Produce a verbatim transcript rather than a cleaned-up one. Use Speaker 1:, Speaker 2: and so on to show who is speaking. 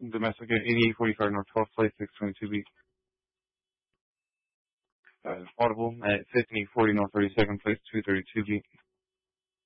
Speaker 1: Domestic at eighty-eight forty-five North twelfth Place, six twenty-two B. Uh, Audible at fifty-eight forty North thirty-second Place, two thirty-two B.